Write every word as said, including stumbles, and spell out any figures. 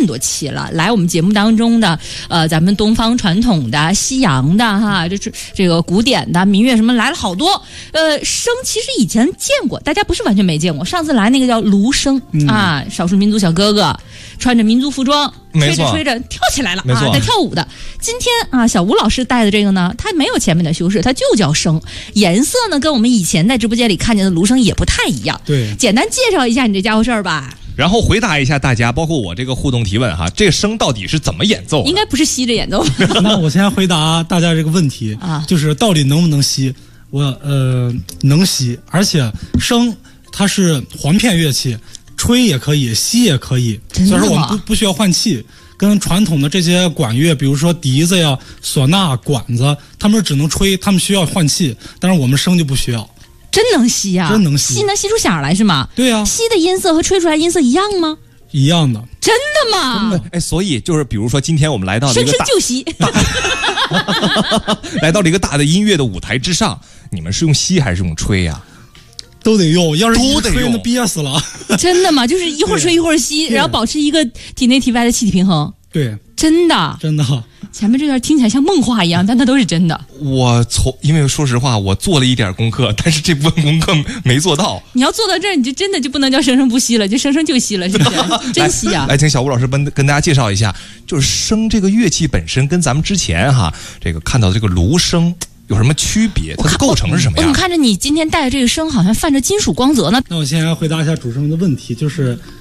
么多期了，来我们节目当中的呃，咱们东方传统的、西洋的哈，这是这个古典的民乐什么来了好多。呃，笙其实以前见过，大家不是完全没见过。上次来那个叫芦笙、嗯、啊，少数民族小哥哥穿着民族服装，吹着吹着跳起来了啊，在跳舞的。今天啊，小吴老师带的这个呢，它没有前面的修饰，它就叫笙，颜色呢跟我们以前在直播间里看见的芦笙也不太一样。 对， 简单介绍一下你这家伙事儿吧。 然后回答一下大家，包括我这个互动提问哈，这个笙到底是怎么演奏的？ 应该不是吸着演奏。 那我先回答大家这个问题啊，就是到底能不能吸？我呃能吸，而且笙它是簧片乐器，吹也可以，吸也可以，所以说我们不不需要换气。跟传统的这些管乐，比如说笛子呀、唢呐、管子，他们只能吹，他们需要换气，但是我们笙就不需要。 真能吸呀、啊！ 真能吸， 吸能吸出响来是吗？ 对呀、啊。 吸的音色和吹出来音色一样吗？ 一样的。 真的吗？ 真的。哎，所以就是比如说今天我们来到了一个大， 生生就吸， 来到了一个大的音乐的舞台之上，你们是用吸还是用吹呀、啊？ 都得用，要是一吹那憋死了。 真的吗？就是一会儿吹一会儿吸，然后保持一个体内体外的气体平衡。 对， 真的， 真的。 前面这段听起来像梦话一样，但它都是真的。 我从因为说实话，我做了一点功课，但是这部分功课没做到。 你要做到这儿，你就真的就不能叫生生不息了，就生生就息了，是不是？真息啊！ 来，请小吴老师跟跟大家介绍一下，就是笙这个乐器本身跟咱们之前哈这个看到的这个芦笙有什么区别？它的构成是什么样？ 我怎么看着你今天带的这个笙好像泛着金属光泽呢？ 那我先回答一下主持人的问题，就是